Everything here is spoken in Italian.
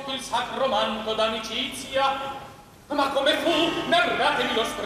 tolto il sacro manto d'amicizia. Ma come fu? Narratemi lo